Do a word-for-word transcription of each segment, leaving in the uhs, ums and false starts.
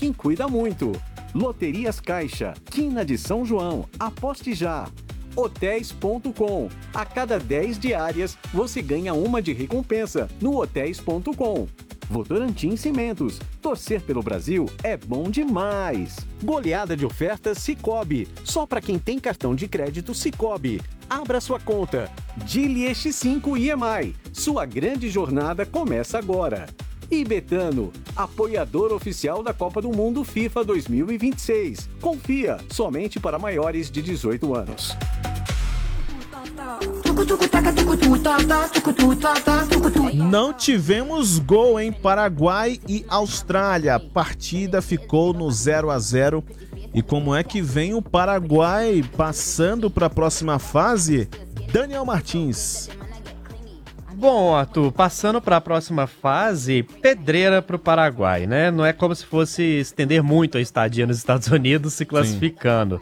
quem cuida muito. Loterias Caixa, Quina de São João, aposte já. Hotéis ponto com. A cada dez diárias, você ganha uma de recompensa no Hotéis ponto com. Votorantim Cimentos. Torcer pelo Brasil é bom demais. Goleada de ofertas Sicoob. Só para quem tem cartão de crédito Sicoob. Abra sua conta. Dili X cinco I E M I. Sua grande jornada começa agora. E Betano, apoiador oficial da Copa do Mundo FIFA dois mil e vinte e seis. Confia, somente para maiores de dezoito anos. Não tivemos gol em Paraguai e Austrália. A partida ficou no zero a zero. E como é que vem o Paraguai passando para a próxima fase? Daniel Martins. Bom, Arthur, passando para a próxima fase, pedreira para o Paraguai, né? Não é como se fosse estender muito a estadia nos Estados Unidos se classificando.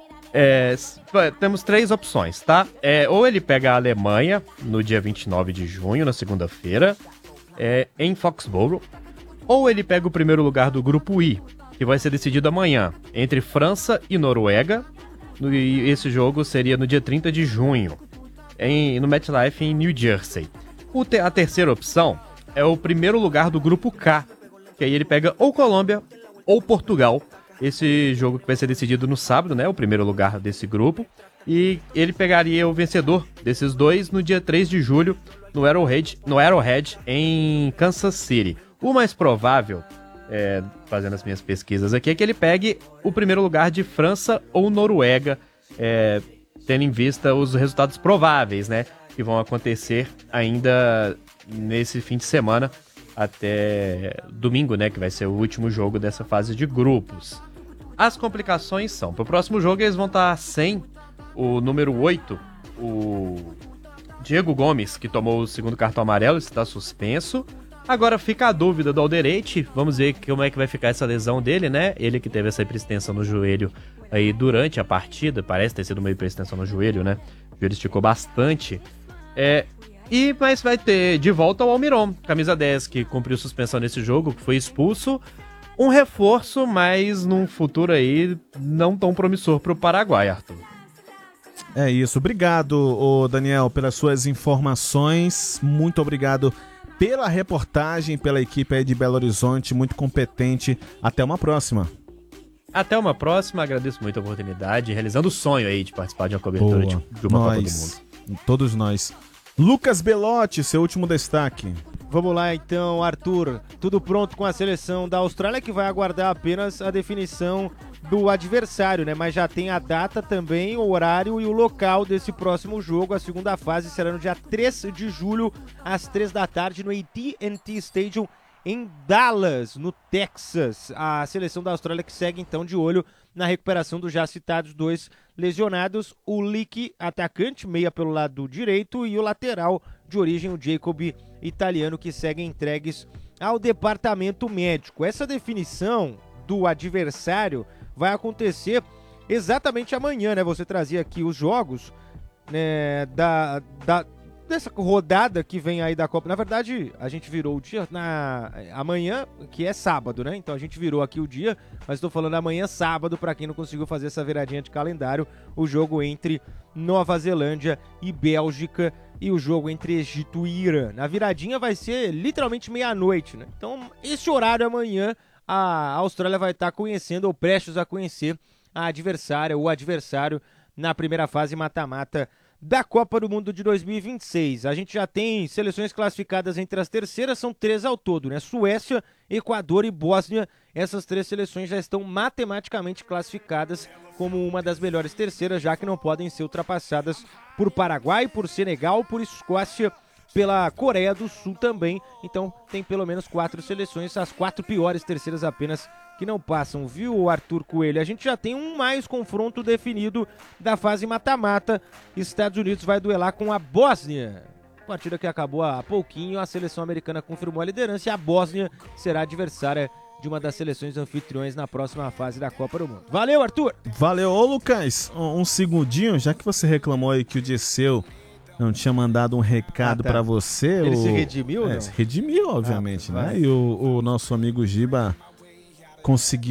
É, temos três opções, tá? É, ou ele pega a Alemanha no dia vinte e nove de junho, na segunda-feira, é, em Foxborough, ou ele pega o primeiro lugar do grupo I, que vai ser decidido amanhã, entre França e Noruega, e esse jogo seria no dia trinta de junho, em, no MetLife em New Jersey. O te, a terceira opção é o primeiro lugar do grupo K, que aí ele pega ou Colômbia ou Portugal. Esse jogo que vai ser decidido no sábado, né? O primeiro lugar desse grupo. E ele pegaria o vencedor desses dois no dia três de julho, no Arrowhead, no Arrowhead em Kansas City. O mais provável, é, fazendo as minhas pesquisas aqui, é que ele pegue o primeiro lugar de França ou Noruega, é, tendo em vista os resultados prováveis, né? Que vão acontecer ainda nesse fim de semana, até domingo, né? Que vai ser o último jogo dessa fase de grupos. As complicações são, para o próximo jogo eles vão estar sem o número oito, o Diego Gomes, que tomou o segundo cartão amarelo, está suspenso. Agora fica a dúvida do Alderete, vamos ver como é que vai ficar essa lesão dele, né? Ele que teve essa hiperextensão no joelho aí durante a partida, parece ter sido uma hiperextensão no joelho, né? O joelho esticou bastante. É, e, mas vai ter de volta o Almiron, camisa dez, que cumpriu suspensão nesse jogo, que foi expulso. Um reforço, mas num futuro aí não tão promissor para o Paraguai, Arthur. É isso. Obrigado, ô Daniel, pelas suas informações. Muito obrigado pela reportagem, pela equipe aí de Belo Horizonte, muito competente. Até uma próxima. Até uma próxima. Agradeço muito a oportunidade, realizando o sonho aí de participar de uma cobertura de, de uma nós, Copa do Mundo. Todos nós. Lucas Belotti, seu último destaque. Vamos lá então, Arthur. Tudo pronto com a seleção da Austrália, que vai aguardar apenas a definição do adversário, né? Mas já tem a data também, o horário e o local desse próximo jogo. A segunda fase será no dia três de julho, às três da tarde, no A T and T Stadium, em Dallas, no Texas. A seleção da Austrália que segue então de olho na recuperação dos já citados dois lesionados, o Leak, atacante, meia pelo lado direito, e o lateral de origem, o Jacob, italiano, que seguem entregues ao departamento médico. Essa definição do adversário vai acontecer exatamente amanhã, né? Você trazia aqui os jogos, né, da, da, dessa rodada que vem aí da Copa. Na verdade, a gente virou o dia na amanhã, que é sábado, né? Então a gente virou aqui o dia, mas estou falando amanhã, sábado, para quem não conseguiu fazer essa viradinha de calendário, o jogo entre Nova Zelândia e Bélgica e o jogo entre Egito e Irã. A viradinha vai ser literalmente meia-noite, né? Então, esse horário amanhã, a Austrália vai estar conhecendo, ou prestes a conhecer, a adversária, o adversário na primeira fase mata-mata da Copa do Mundo de dois mil e vinte e seis. A gente já tem seleções classificadas entre as terceiras, são três ao todo, né? Suécia, Equador e Bósnia. Essas três seleções já estão matematicamente classificadas como uma das melhores terceiras, já que não podem ser ultrapassadas por Paraguai, por Senegal, por Escócia, pela Coreia do Sul também. Então tem pelo menos quatro seleções, as quatro piores terceiras apenas, que não passam, viu, Arthur Coelho? A gente já tem um mais confronto definido da fase mata-mata. Estados Unidos vai duelar com a Bósnia. Partida que acabou há pouquinho, a seleção americana confirmou a liderança e a Bósnia será adversária de uma das seleções anfitriões na próxima fase da Copa do Mundo. Valeu, Arthur! Valeu. Ô, Lucas, um, um segundinho, já que você reclamou aí que o Dirceu não tinha mandado um recado ah, tá. pra você. Ele o... se redimiu, é, não? se redimiu, obviamente, ah, né? E o, o nosso amigo Giba conseguiu